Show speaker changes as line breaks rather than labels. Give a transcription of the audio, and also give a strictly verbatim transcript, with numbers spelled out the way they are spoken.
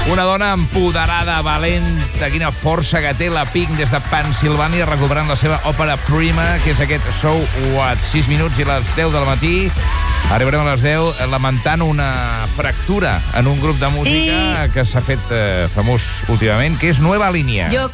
Una dona empoderada, valent, quina força que té la Pink des de Pensilvània, recuperant la seva òpera prima, que és aquest So What? sis minuts i les deu del matí. Arribarem a les deu lamentant una fractura en un grup de música
Sí.
que s'ha fet eh, famós últimament, que és Nueva Línea.
Jo